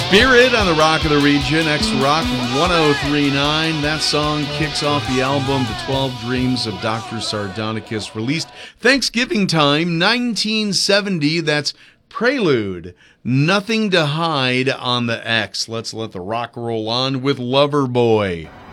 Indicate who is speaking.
Speaker 1: Spirit on the Rock of the Region, X-Rock 1039. That song kicks off the album The 12 Dreams of Dr. Sardonicus, released Thanksgiving time, 1970. That's Prelude, Nothing to Hide on the X. Let's let the rock roll on with Loverboy.